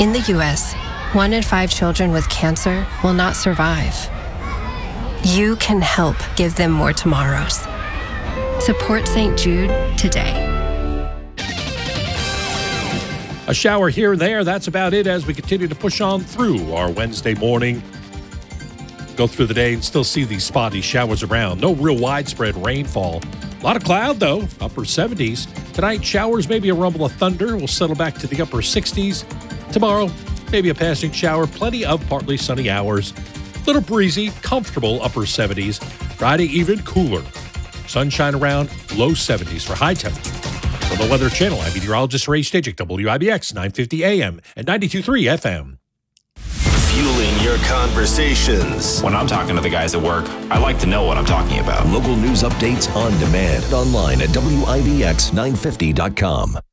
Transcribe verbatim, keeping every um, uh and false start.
In the U S, one in five children with cancer will not survive. You can help give them more tomorrows. Support Saint Jude today. A shower here and there. That's about it as we continue to push on through our Wednesday morning. Go through the day and still see these spotty showers around. No real widespread rainfall. A lot of cloud, though, upper seventies. Tonight, showers, maybe a rumble of thunder. We'll settle back to the upper sixties. Tomorrow, maybe a passing shower. Plenty of partly sunny hours. Little breezy, comfortable upper seventies. Friday, even cooler. Sunshine around, low seventies for high temp. From the Weather Channel, I'm meteorologist Ray Stajic, W I B X nine fifty A M and ninety-two point three F M. Fueling your conversations. When I'm talking to the guys at work, I like to know what I'm talking about. Local news updates on demand. Online at W I B X nine fifty dot com.